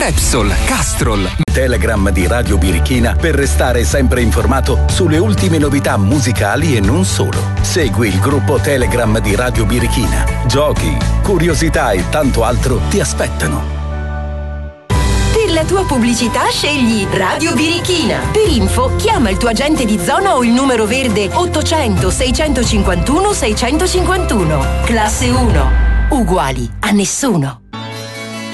Repsol, Castrol. Telegram di Radio Birichina per restare sempre informato sulle ultime novità musicali e non solo. Segui il gruppo Telegram di Radio Birichina. Giochi, curiosità e tanto altro ti aspettano. Per la tua pubblicità scegli Radio Birichina. Per info chiama il tuo agente di zona o il numero verde 800 651 651. Classe 1. Uguali a nessuno.